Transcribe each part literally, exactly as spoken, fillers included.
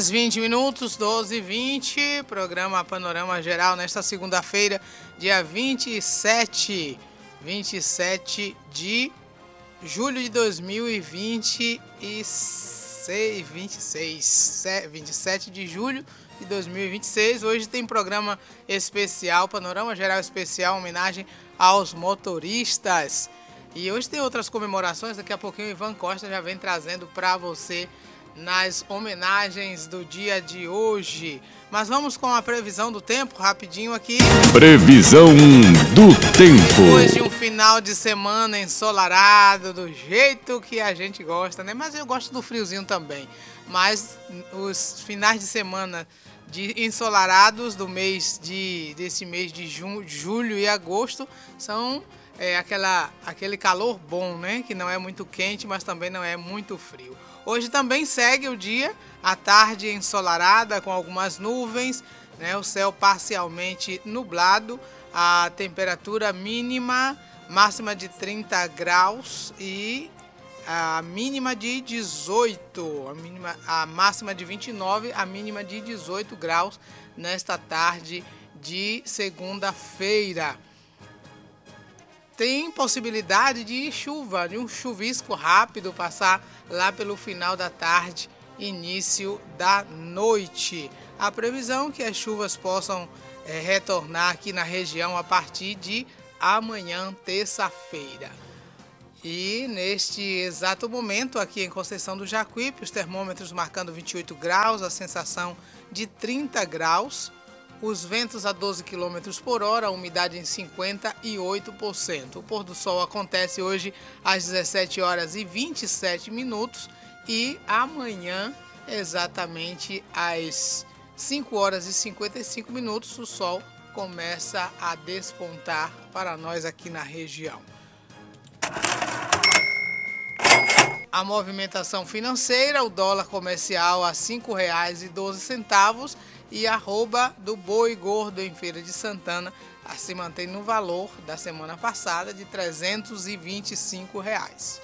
horas vinte minutos, doze e vinte, programa Panorama Geral nesta segunda-feira, dia vinte e sete, vinte e sete de julho de dois mil e vinte e seis, vinte e seis, vinte e sete de julho de dois mil e vinte e seis. Hoje tem programa especial, Panorama Geral especial, homenagem aos motoristas. E hoje tem outras comemorações, daqui a pouquinho o Ivan Costa já vem trazendo para você nas homenagens do dia de hoje. Mas vamos com a previsão do tempo, rapidinho aqui. Previsão do tempo. Hoje um final de semana ensolarado, do jeito que a gente gosta, né? Mas eu gosto do friozinho também. Mas os finais de semana de ensolarados do mês de, desse mês de junho, julho e agosto são é, aquela, aquele calor bom, né? Que não é muito quente, mas também não é muito frio. Hoje também segue o dia, a tarde ensolarada com algumas nuvens, né? O céu parcialmente nublado, a temperatura mínima, máxima de trinta graus e a mínima de dezoito, a, mínima, a máxima de vinte e nove, a mínima de dezoito graus nesta tarde de segunda-feira. Tem possibilidade de chuva, de um chuvisco rápido passar lá pelo final da tarde, início da noite. A previsão é que as chuvas possam é, retornar aqui na região a partir de amanhã, terça-feira. E neste exato momento, aqui em Conceição do Jacuípe, os termômetros marcando vinte e oito graus, a sensação de trinta graus. Os ventos a doze quilômetros por hora, a umidade em cinquenta e oito por cento. O pôr do sol acontece hoje às dezessete horas e vinte e sete minutos e amanhã, exatamente às cinco horas e cinquenta e cinco minutos, o sol começa a despontar para nós aqui na região. A movimentação financeira, o dólar comercial a cinco reais e doze centavos e a arroba do boi gordo em Feira de Santana se mantém no valor da semana passada de trezentos e vinte e cinco reais.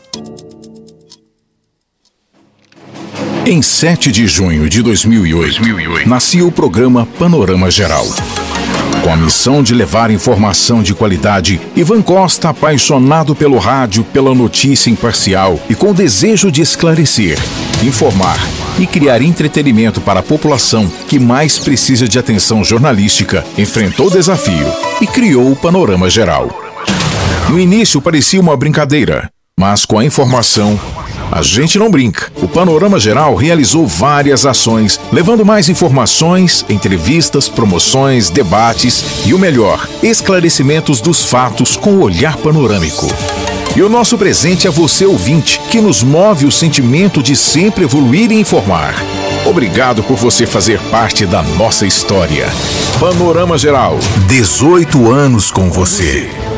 Em sete de junho de dois mil e oito, nascia o programa Panorama Geral. Com a missão de levar informação de qualidade, Ivan Costa, apaixonado pelo rádio, pela notícia imparcial e com o desejo de esclarecer, informar e criar entretenimento para a população que mais precisa de atenção jornalística, enfrentou o desafio e criou o Panorama Geral. No início parecia uma brincadeira, mas com a informação, a gente não brinca. O Panorama Geral realizou várias ações, levando mais informações, entrevistas, promoções, debates e, o melhor, esclarecimentos dos fatos com o olhar panorâmico. E o nosso presente é você, ouvinte, que nos move o sentimento de sempre evoluir e informar. Obrigado por você fazer parte da nossa história. Panorama Geral, dezoito anos com você.